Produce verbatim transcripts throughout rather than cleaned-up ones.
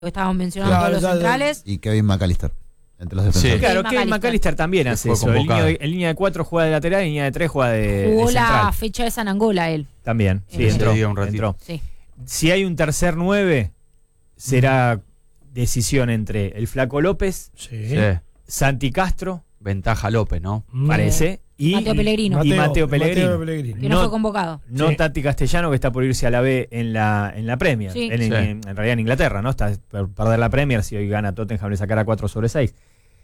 Estábamos mencionando Claro, todos los ya, centrales. Y Kevin McAllister, entre los defensores. Sí, claro, McAllister. Kevin McAllister también hace Fue eso. En convocado. línea, de, en línea de cuatro juega de lateral, en línea de tres juega de, de Jugó la central. fecha esa en Angola él. También, sí, Eh, entró, sí, un ratito. entró. Sí. Si hay un tercer nueve, será decisión entre el Flaco López, Sí. Sí. Santi Castro, Ventaja López, ¿no? Mm. parece, y Mateo Pellegrino. y Mateo Pellegrino. Mateo Pellegrino. Que no, No- fue convocado. No Sí. Tati Castellano, que está por irse a la B en la, en la Premier. Sí. En, en- Sí. en realidad en Inglaterra, ¿no? Está por perder la Premier. Si hoy gana Tottenham, le sacará cuatro sobre seis.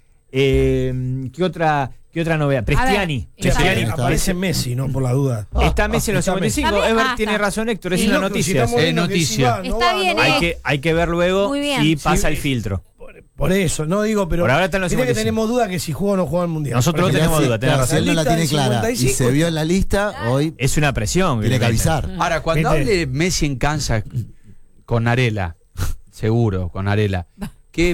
Eh, ¿qué, otra, ¿Qué otra novedad? Prestiani. Che, Che, Prestiani. está- aparece Messi, ¿no? Por la duda. Está Messi en los está cincuenta y cinco. Messi. Ever Ah, tiene está. razón, Héctor. Es Sí. una Loco, si noticia. estamos Es viendo que noticia. si va, no Está va, bien, no va. eh. Hay que, hay que ver luego Muy bien. si pasa Sí. el filtro. Por eso, no digo, pero. Por ahora está en los Mirá que cincuenta y cinco. tenemos duda que si juega o no juega el mundial. Nosotros Por no ejemplo, tenemos duda, tenés Claro, razón. si él no la Lista tiene del clara y cincuenta y se cinco. vio en la lista, hoy Es una presión. tiene que le meten. avisar. Ahora, cuando Viste. hable Messi en Kansas con Arela, seguro, con Arela, que,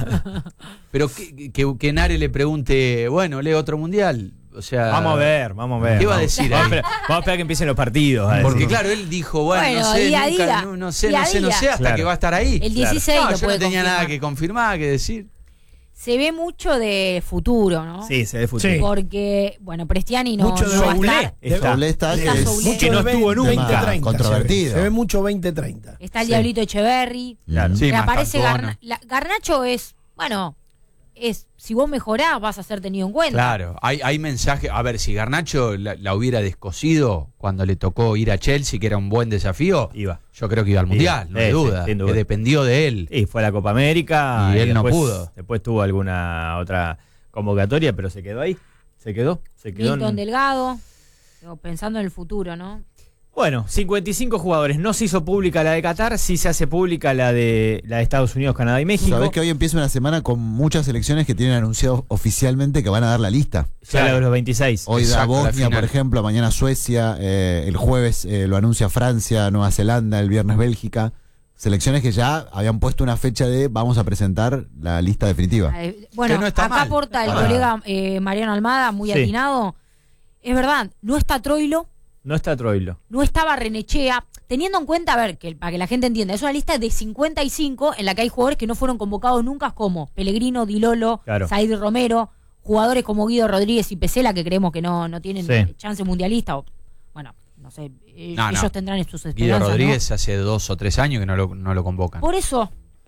pero que, que, que Nare le pregunte, bueno, lee otro mundial. O sea, Vamos a ver, vamos a ver. ¿Qué va a Vamos- decir Vamos a ahí? esperar, vamos a esperar que empiecen los partidos. a Porque decir. claro, él dijo, bueno, Bueno, no sé, día a nunca, día. no, no sé, Día no a sé, no día. sé, hasta Claro. que va a estar ahí. El Claro. dieciséis No, lo yo puede no tenía confirmar. nada que confirmar, que decir. Se ve mucho de futuro, ¿no? Sí, se ve fútbol. Sí. Porque, bueno, Prestiani no, Mucho de no va a Soulé. estar. Está. Soulé está, de- que es- mucho que no de estuvo nunca. veinte treinta Controvertido. Se ve, se ve mucho veinte treinta. Está el Sí. Diablito Echeverry. Claro. Sí, más Reaparece Cantona. Garna- la- Garnacho es, bueno, es si vos mejorás vas a ser tenido en cuenta. Claro, hay, hay mensajes. A ver, si Garnacho la, la hubiera descosido cuando le tocó ir a Chelsea, que era un buen desafío, Iba. yo creo que iba al Mundial, no Sí, hay sí, duda, sin duda. que dependió de él. Y fue a la Copa América. Y él no después- pudo. Después tuvo alguna otra convocatoria, pero se quedó ahí. Se quedó. Se quedó Milton en- Delgado, digo, pensando en el futuro, ¿no? Bueno, cincuenta y cinco jugadores. No se hizo pública la de Qatar, sí se hace pública la de la de Estados Unidos, Canadá y México. Sabés que hoy empieza una semana con muchas selecciones que tienen anunciado oficialmente que van a dar la lista. Ya la de los veintiséis. Hoy da Exacto, la Bosnia, final. por ejemplo, mañana Suecia, eh, el jueves eh, lo anuncia Francia, Nueva Zelanda, el viernes Bélgica. Selecciones que ya habían puesto una fecha de vamos a presentar la lista definitiva. Eh, bueno, Que no está acá mal. aporta el Para- colega eh, Mariano Almada, muy Sí. atinado. Es verdad, no está Troilo, No está Troilo. no está Barrenechea. Teniendo en cuenta, a ver, que para que la gente entienda, es una lista de cincuenta y cinco en la que hay jugadores que no fueron convocados nunca, como Pellegrino, Di Lolo, Claro. Said Romero, jugadores como Guido Rodríguez y Pesela, que creemos que no, no tienen Sí. chance mundialista. O, bueno, no sé, eh, No, no. ellos tendrán sus Guido esperanzas, ¿no? Rodríguez hace dos o tres años que no lo, no lo convocan. Por eso,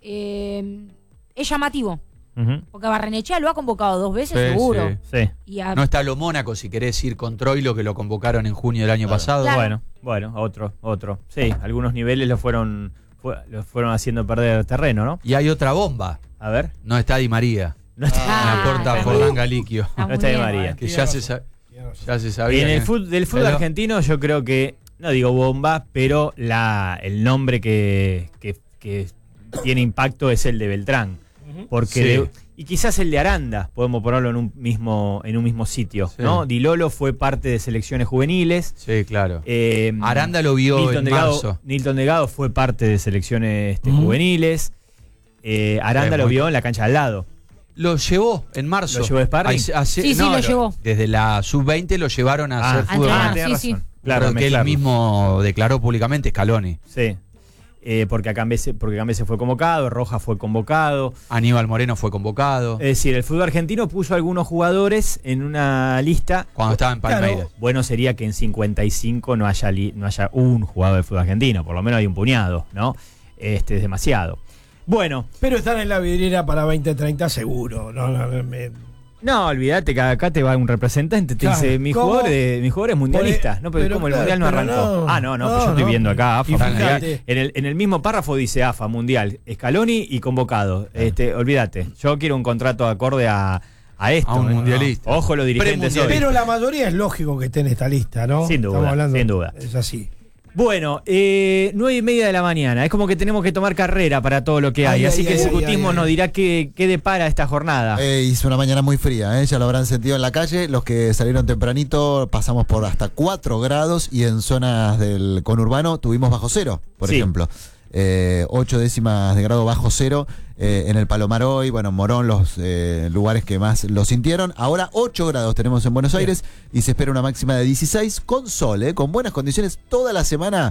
eh, es llamativo. Ujú. Porque Barrenechea lo ha convocado dos veces, Sí, seguro. sí. Sí. Y a- No está lo Mónaco, si querés ir con Troilo, que lo convocaron en junio del año pasado. Claro. Bueno, bueno, otro, otro. Sí, algunos niveles lo fueron, fue- lo fueron haciendo perder terreno, ¿no? Y hay otra bomba, A ver. no está Di María, No está, Ah, la corta está Forlán muy- Galiquio, está no muy está de bien. María. que ya se, sa- ya se sabía. Y en el que- fútbol, del fútbol Pero- argentino yo creo que, no digo bomba, pero la el nombre que, que, que tiene impacto es el de Beltrán. Porque Sí. de- y quizás el de Aranda, podemos ponerlo en un mismo, en un mismo sitio, Sí. ¿no? Di Lolo fue parte de selecciones juveniles. Sí, claro. eh, Aranda lo vio Nilton en Delgado, marzo. Nilton Delgado fue parte de selecciones este, Ujú. juveniles. Eh, Aranda Sí, lo muy- vio en la cancha al lado. Lo llevó en marzo. ¿Lo llevó de sparring? Hace- hace- Sí, sí, lo llevó. Desde la sub veinte lo llevaron a hacer Ah, fútbol. entrenar, tenés sí, razón. sí. Claro, Porque él mezclarlo. mismo declaró públicamente, Scaloni. Sí. Eh, porque acá porque Cambese fue convocado, Rojas fue convocado. Aníbal Moreno fue convocado Es decir, el fútbol argentino puso algunos jugadores en una lista. cuando estaba en Palmeiras. Claro. Bueno sería que en cincuenta y cinco no haya, li- no haya un jugador del fútbol argentino, por lo menos hay un puñado, ¿no? Este es demasiado. Bueno, Pero están en la vidriera para veinte treinta seguro. No, no, no, me- no, olvídate que acá te va un representante, te Claro. dice, mi ¿Cómo? jugador, es, mi jugador es mundialista. No, pero, Pero ¿cómo el claro, mundial no pero arrancó? no. ah, no, no, No, pues yo estoy no. viendo acá AFA. Y mundial. fíjate. En el, en el mismo párrafo dice AFA, mundial, Scaloni y convocado. Este, olvídate, yo quiero un contrato acorde a, a esto. A un ¿eh? mundialista. Ojo los dirigentes hoy. Pero la mayoría es lógico que esté en esta lista, ¿no? Sin duda, Estamos hablando- sin duda. Es así. Bueno, eh, nueve y media de la mañana. Es como que tenemos que tomar carrera para todo lo que hay. Ay, Así ay, que el ay, circuitismo ay, ay. nos dirá qué, qué depara esta jornada. Eh, hizo una mañana muy fría, ¿eh? Ya lo habrán sentido en la calle. Los que salieron tempranito pasamos por hasta cuatro grados y en zonas del conurbano tuvimos bajo cero, por Sí. ejemplo. Eh, ocho décimas de grado bajo cero eh, en el Palomar hoy, bueno, Morón, los eh, lugares que más lo sintieron. Ahora ocho grados tenemos en Buenos Aires y se espera una máxima de dieciséis con sol, ¿eh? Con buenas condiciones toda la semana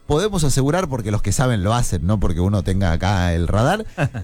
podemos asegurar, porque los que saben lo hacen, no porque uno tenga acá el radar,